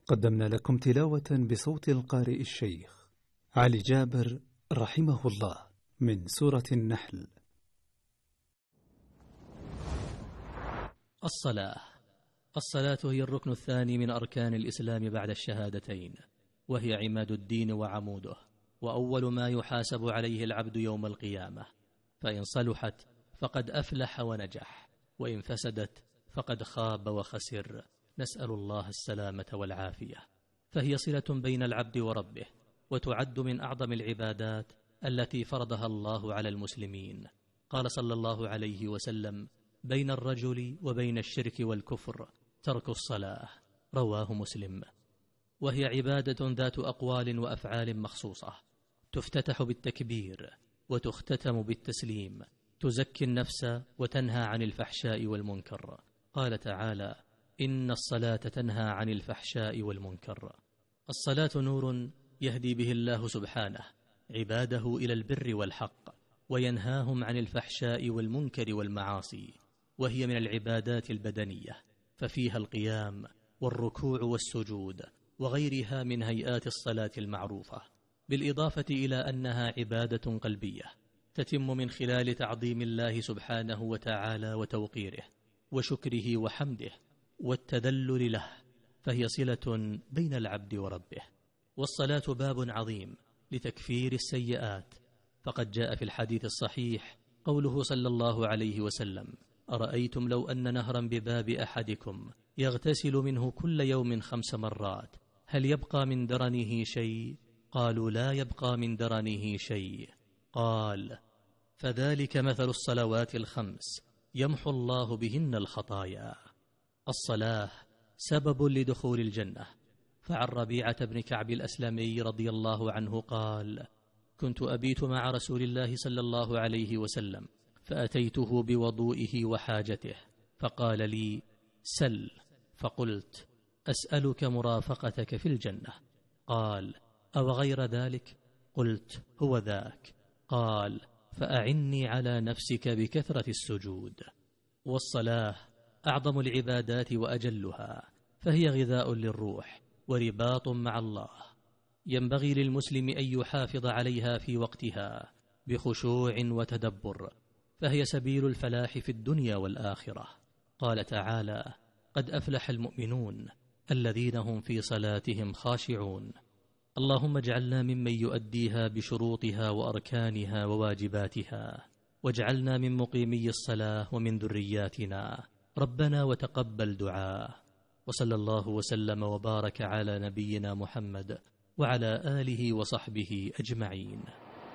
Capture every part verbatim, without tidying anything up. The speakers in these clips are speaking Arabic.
قدمنا لكم تلاوة بصوت القارئ الشيخ علي جابر رحمه الله من سورة النحل. الصلاة. الصلاة هي الركن الثاني من أركان الإسلام بعد الشهادتين، وهي عماد الدين وعموده، وأول ما يحاسب عليه العبد يوم القيامة، فإن صلحت فقد أفلح ونجح، وإن فسدت فقد خاب وخسر. نسأل الله السلامة والعافية. فهي صلة بين العبد وربه، وتعد من أعظم العبادات التي فرضها الله على المسلمين. قال صلى الله عليه وسلم: بين الرجل وبين الشرك والكفر ترك الصلاة، رواه مسلم. وهي عبادة ذات أقوال وأفعال مخصوصة، تفتتح بالتكبير وتختتم بالتسليم، تزكي النفس وتنهى عن الفحشاء والمنكر. قال تعالى: إن الصلاة تنهى عن الفحشاء والمنكر. الصلاة نور يهدي به الله سبحانه عباده إلى البر والحق، وينهاهم عن الفحشاء والمنكر والمعاصي. وهي من العبادات البدنية، ففيها القيام والركوع والسجود وغيرها من هيئات الصلاة المعروفة، بالإضافة إلى أنها عبادة قلبية تتم من خلال تعظيم الله سبحانه وتعالى وتوقيره وشكره وحمده والتذلل له، فهي صلة بين العبد وربه. والصلاة باب عظيم لتكفير السيئات، فقد جاء في الحديث الصحيح قوله صلى الله عليه وسلم: أرأيتم لو أن نهرا بباب أحدكم يغتسل منه كل يوم خمس مرات هل يبقى من درنه شيء؟ قالوا: لا يبقى من درنه شيء. قال: فذلك مثل الصلوات الخمس يمحو الله بهن الخطايا. الصلاة سبب لدخول الجنة. فعن ربيعة بن كعب الأسلمي رضي الله عنه قال: كنت أبيت مع رسول الله صلى الله عليه وسلم، فأتيته بوضوئه وحاجته، فقال لي: سل. فقلت: أسألك مرافقتك في الجنة. قال: أو غير ذلك؟ قلت: هو ذاك. قال: فأعني على نفسك بكثرة السجود. والصلاة أعظم العبادات وأجلها، فهي غذاء للروح ورباط مع الله. ينبغي للمسلم أن يحافظ عليها في وقتها بخشوع وتدبر، فهي سبيل الفلاح في الدنيا والآخرة. قال تعالى: قد أفلح المؤمنون الذين هم في صلاتهم خاشعون. اللهم اجعلنا ممن يؤديها بشروطها وأركانها وواجباتها، واجعلنا من مقيمي الصلاة ومن ذرياتنا، ربنا وتقبل دعاء. وصلى الله وسلم وبارك على نبينا محمد وعلى آله وصحبه أجمعين.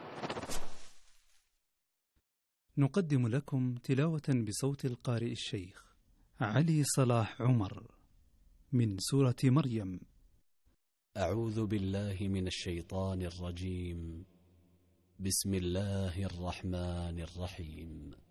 نقدم لكم تلاوة بصوت القارئ الشيخ علي صلاح عمر من سورة مريم. أعوذ بالله من الشيطان الرجيم. بسم الله الرحمن الرحيم.